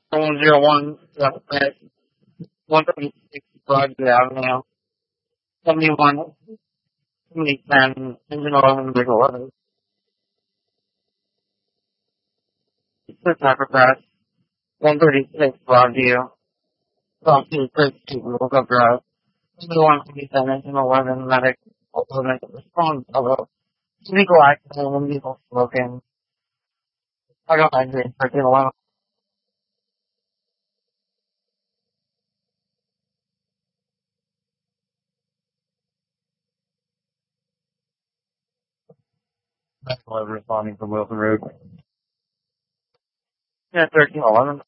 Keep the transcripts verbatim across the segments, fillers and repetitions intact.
one zero one, at one thirty-six Broadview Avenue, seventy-one, seventy ten, engine eleven, big eleven. Six Hypercross, one thirty-six Broadview, Southeast thirty-two, Local Drive, seventy-one, seventy-seven, engine eleven, medic, eleven, response, although, legal accident, and legal smoking. I got my green, thirteen eleven. That's why we're responding from Wilson Road. Yeah, thirteen eleven.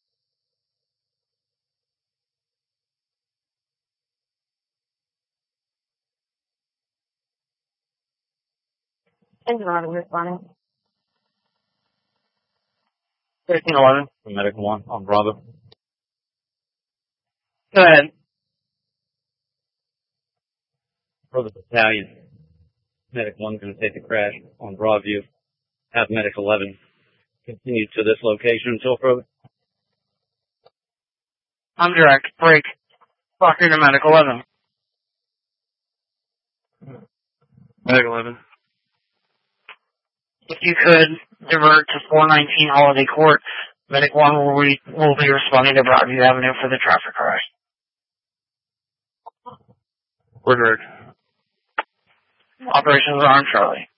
Engine eleven, responding. thirteen eleven. Medic one on Bravo. Go ahead. For the battalion, Medic one's going to take the crash on Broadview. Have Medic eleven continue to this location until further. I'm direct. Break. Fucker to Medic eleven. Medic eleven. If you could divert to four nineteen Holiday Court, Medic one will, re- will be responding to Broadview Avenue for the traffic crash. We're direct. Operations are on Charlie.